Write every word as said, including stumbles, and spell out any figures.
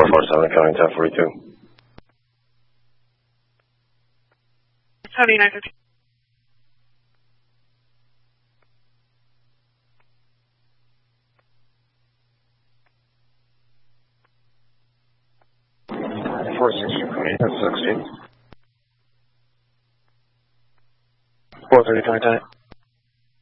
four four seven, counting ten forty-two. seventy-nine fifty. four sixteen, sixteen. four thirty-five, time.